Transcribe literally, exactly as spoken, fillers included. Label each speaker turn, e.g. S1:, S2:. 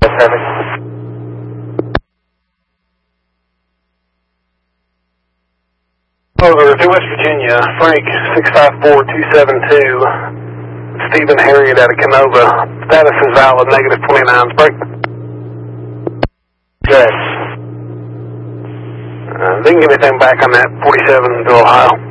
S1: Perfect. Over to West Virginia, Frank six five four two seven two, Stephen Harriet out of Canova. Status is valid, negative twenty-nine, break. Good. Uh, didn't get anything back on that forty-seven to Ohio.